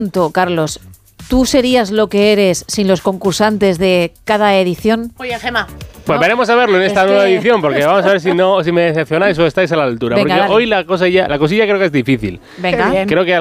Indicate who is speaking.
Speaker 1: Carlos, ¿tú serías lo que eres sin los concursantes de cada edición?
Speaker 2: Oye, Gemma.
Speaker 3: Pues veremos a verlo en esta nueva edición, porque vamos a ver si me decepcionáis o estáis a la altura.
Speaker 1: Venga,
Speaker 3: porque
Speaker 1: dale.
Speaker 3: la cosilla creo que es difícil.
Speaker 1: Venga.
Speaker 3: Creo que